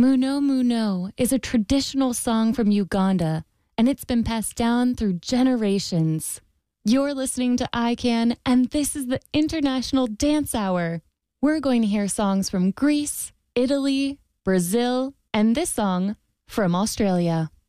Muno Muno is a traditional song from Uganda, and it's been passed down through generations. You're listening to ICANN, and this is the International Dance Hour. We're going to hear songs from Greece, Italy, Brazil, and this song from Australia.